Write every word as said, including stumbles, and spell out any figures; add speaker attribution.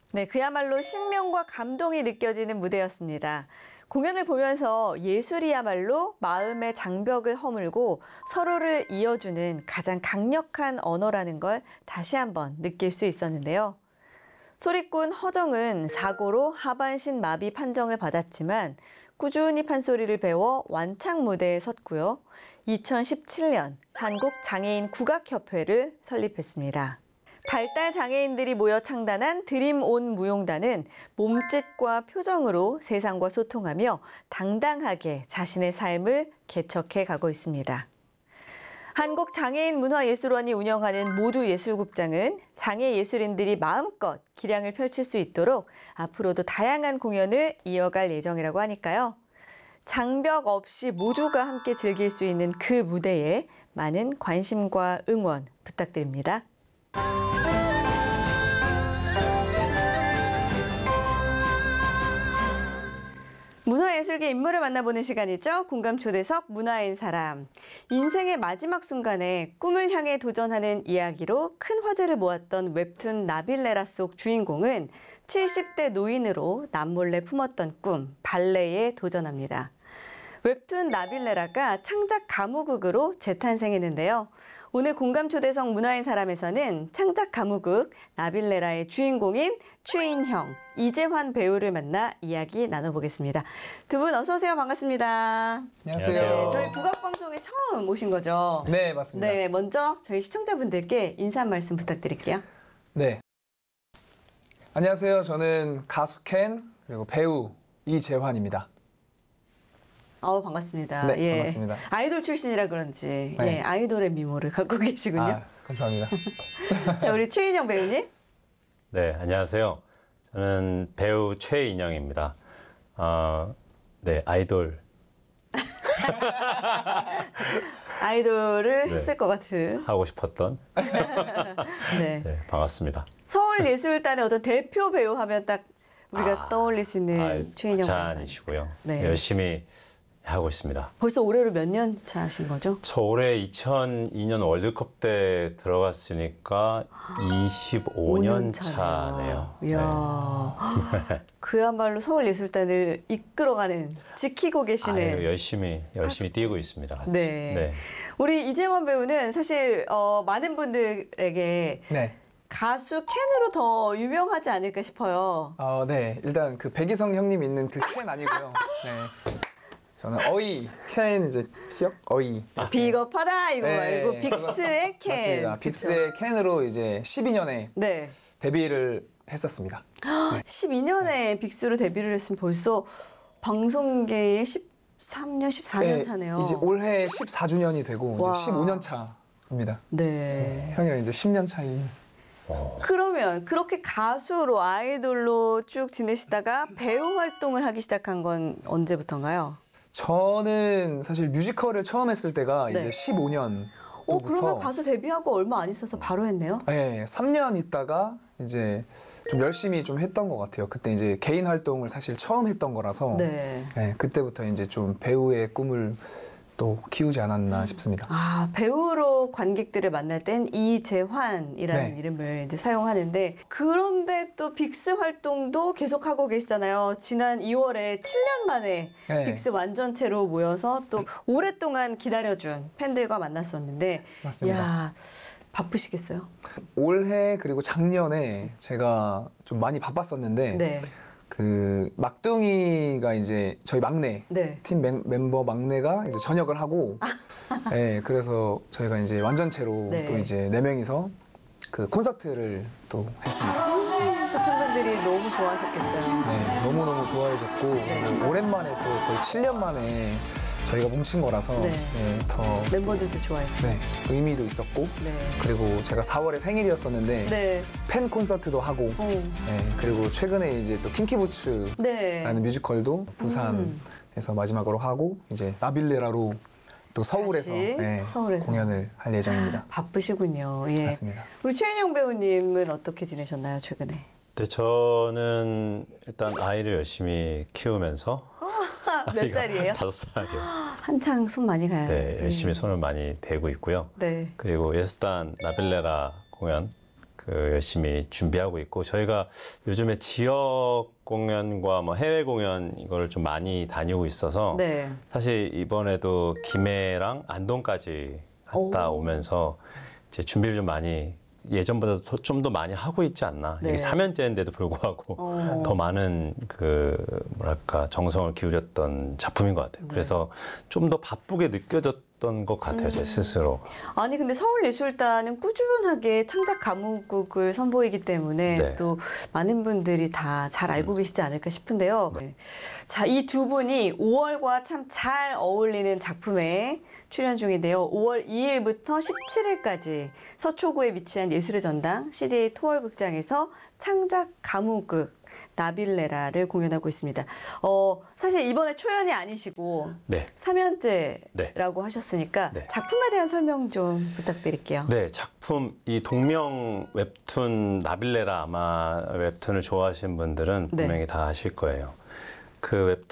Speaker 1: 네, 그야말로 신명과 감동이 느껴지는 무대였습니다. 공연을 보면서 예술이야말로 마음의 장벽을 허물고 서로를 이어주는 가장 강력한 언어라는 걸 다시 한번 느낄 수 있었는데요. 소리꾼 허정은 사고로 하반신 마비 판정을 받았지만 꾸준히 판소리를 배워 완창 무대에 섰고요. 이천십칠 년 한국장애인 국악협회를 설립했습니다. 발달 장애인들이 모여 창단한 드림온 무용단은 몸짓과 표정으로 세상과 소통하며 당당하게 자신의 삶을 개척해 가고 있습니다. 한국장애인문화예술원이 운영하는 모두예술극장은 장애 예술인들이 마음껏 기량을 펼칠 수 있도록 앞으로도 다양한 공연을 이어갈 예정이라고 하니까요. 장벽 없이 모두가 함께 즐길 수 있는 그 무대에 많은 관심과 응원 부탁드립니다. 문화예술계 인물을 만나보는 시간이죠. 공감초대석 문화인 사람. 인생의 마지막 순간에 꿈을 향해 도전하는 이야기로 큰 화제를 모았던 웹툰 나빌레라 속 주인공은 칠십 대 노인으로 남몰래 품었던 꿈, 발레에 도전합니다. 웹툰 나빌레라가 창작 가무극으로 재탄생했는데요. 오늘 공감초대석 문화인 사람에서는 창작 가무극 나빌레라의 주인공인 최인형, 이재환 배우를 만나 이야기 나눠보겠습니다. 두 분 어서 오세요. 반갑습니다.
Speaker 2: 안녕하세요.
Speaker 1: 네, 저희 국악방송에 처음 오신 거죠?
Speaker 2: 네, 맞습니다.
Speaker 1: 네, 먼저 저희 시청자분들께 인사 한 말씀 부탁드릴게요.
Speaker 2: 네. 안녕하세요. 저는 가수 켄 그리고 배우 이재환입니다.
Speaker 1: 어 반갑습니다.
Speaker 2: 네,
Speaker 1: 예.
Speaker 2: 반갑습니다.
Speaker 1: 아이돌 출신이라 그런지
Speaker 2: 네.
Speaker 1: 예, 아이돌의 미모를 갖고 계시군요.
Speaker 2: 아, 감사합니다.
Speaker 1: 자, 우리 최인형 배우님.
Speaker 3: 네, 안녕하세요. 저는 배우 최인영입니다. 어, 네, 아이돌.
Speaker 1: 아이돌을
Speaker 3: 네.
Speaker 1: 했을 것 같은.
Speaker 3: 하고 싶었던.
Speaker 1: 네.
Speaker 3: 네, 반갑습니다.
Speaker 1: 서울예술단의 어떤 대표 배우 하면 딱 우리가
Speaker 3: 아,
Speaker 1: 떠올릴 수 있는
Speaker 3: 아,
Speaker 1: 최인영 배우.
Speaker 3: 찬이시고요.
Speaker 1: 네.
Speaker 3: 열심히 하고 있습니다.
Speaker 1: 벌써 올해로 몇 년 차 하신 거죠?
Speaker 3: 저 올해 이천이 년 월드컵 때 들어갔으니까 이십오 년 차네요.
Speaker 1: 이야, 그야말로 서울예술단을 이끌어가는, 지키고 계시는.
Speaker 3: 아유, 열심히 열심히 뛰고 있습니다. 같이.
Speaker 1: 네.
Speaker 3: 네.
Speaker 1: 우리 이재환 배우는 사실 어, 많은 분들에게
Speaker 2: 네.
Speaker 1: 가수 켄으로 더 유명하지 않을까 싶어요.
Speaker 2: 어, 네. 일단 그 백이성 형님 있는 그 켄 아니고요. 네. 저는 어이, 켄 이제 기억 어이.
Speaker 1: 비겁하다 이거
Speaker 2: 네.
Speaker 1: 말고 빅스의 켄.
Speaker 2: 맞습니다. 빅스의 켄으로 이제 십이 년에
Speaker 1: 네.
Speaker 2: 데뷔를 했었습니다.
Speaker 1: 십이 년에 빅스로 데뷔를 했으면 벌써 방송계의 십삼 년, 십사 년
Speaker 2: 네,
Speaker 1: 차네요.
Speaker 2: 이제 올해 십사 주년이 되고
Speaker 1: 와.
Speaker 2: 이제 십오 년 차입니다.
Speaker 1: 네.
Speaker 2: 형이랑 이제 십 년 차이.
Speaker 1: 그러면 그렇게 가수로 아이돌로 쭉 지내시다가 배우 활동을 하기 시작한 건 언제부터인가요?
Speaker 2: 저는 사실 뮤지컬을 처음 했을 때가
Speaker 1: 네.
Speaker 2: 이제 십오 년.
Speaker 1: 어, 그러면 가수 데뷔하고 얼마 안 있어서 바로 했네요?
Speaker 2: 네, 삼 년 있다가 이제 좀 열심히 좀 했던 것 같아요. 그때 이제 개인 활동을 사실 처음 했던 거라서
Speaker 1: 네.
Speaker 2: 네, 그때부터 이제 좀 배우의 꿈을 또 키우지 않았나 싶습니다.
Speaker 1: 아, 배우로 관객들을 만날 땐 이재환이라는
Speaker 2: 네.
Speaker 1: 이름을 이제 사용하는데, 그런데 또 빅스 활동도 계속하고 계시잖아요. 지난 이월에 칠 년 만에
Speaker 2: 네.
Speaker 1: 빅스 완전체로 모여서 또 오랫동안 기다려준 팬들과 만났었는데,
Speaker 2: 맞습니다.
Speaker 1: 야 바쁘시겠어요?
Speaker 2: 올해 그리고 작년에 제가 좀 많이 바빴었는데
Speaker 1: 네.
Speaker 2: 그 막둥이가 이제 저희 막내
Speaker 1: 네.
Speaker 2: 팀 멤, 멤버 막내가 이제 전역을 하고 네, 그래서 저희가 이제 완전체로
Speaker 1: 네.
Speaker 2: 또 이제 네 명이서 그 콘서트를 또 했습니다.
Speaker 1: 또 팬분들이 너무 좋아하셨겠어요.
Speaker 2: 네, 너무너무 좋아해줬고 그리고 오랜만에 또 거의 칠 년 만에 저희가 뭉친 거라서
Speaker 1: 네.
Speaker 2: 네, 더
Speaker 1: 멤버들도 좋아했고.
Speaker 2: 네, 의미도 있었고
Speaker 1: 네.
Speaker 2: 그리고 제가 사월에 생일이었었는데
Speaker 1: 네.
Speaker 2: 팬 콘서트도 하고
Speaker 1: 어.
Speaker 2: 네, 그리고 최근에 이제 또 킹키부츠라는
Speaker 1: 네.
Speaker 2: 뮤지컬도 부산에서 마지막으로 하고 이제 나빌레라로 또 서울에서,
Speaker 1: 다시
Speaker 2: 네,
Speaker 1: 서울에서.
Speaker 2: 공연을 할 예정입니다.
Speaker 1: 바쁘시군요. 예.
Speaker 2: 맞습니다.
Speaker 1: 우리 최인영 배우님은 어떻게 지내셨나요, 최근에?
Speaker 3: 네, 저는 일단 아이를 열심히 키우면서
Speaker 1: 몇
Speaker 3: 아이가
Speaker 1: 살이에요?
Speaker 3: 다섯 살이요.
Speaker 1: 한창 손 많이 가요.
Speaker 3: 네, 열심히 손을 많이 대고 있고요.
Speaker 1: 네.
Speaker 3: 그리고 예술단 나빌레라 공연 그 그 열심히 준비하고 있고 저희가 요즘에 지역 공연과 뭐 해외 공연 이걸 좀 많이 다니고 있어서
Speaker 1: 네.
Speaker 3: 사실 이번에도 김해랑 안동까지 갔다
Speaker 1: 오.
Speaker 3: 오면서 이제 준비를 좀 많이 예전보다 좀 더 많이 하고 있지 않나.
Speaker 1: 네.
Speaker 3: 이게 삼 년째인데도 불구하고
Speaker 1: 어.
Speaker 3: 더 많은 그 뭐랄까 정성을 기울였던 작품인 것 같아요.
Speaker 1: 네.
Speaker 3: 그래서 좀 더 바쁘게 느껴졌던 것 같아요,
Speaker 1: 음.
Speaker 3: 제 스스로.
Speaker 1: 아니 근데 서울예술단은 꾸준하게 창작 가목극을 선보이기 때문에
Speaker 3: 네.
Speaker 1: 또 많은 분들이 다 잘 알고 계시지 않을까 싶은데요. 네. 자, 이 두 분이 오월과 참 잘 어울리는 작품에 출연 중인데요. 오월 이일부터 십칠일까지 서초구에 위치한 예술의 전당 씨제이 토월극장에서 창작 가목극 나빌레라를 공연하고 있습니다. 어, 사실 이번에 초연이 아니시고
Speaker 3: 네.
Speaker 1: 삼 년째라고
Speaker 3: 네.
Speaker 1: 하셨으니까
Speaker 3: 네.
Speaker 1: 작품에 대한 설명 좀 부탁드릴게요.
Speaker 3: 네, 작품 이 동명 웹툰 나빌레라 아마 웹툰을 좋아하시는 분들은
Speaker 1: 네.
Speaker 3: 분명히 다 아실 거예요. 그 웹툰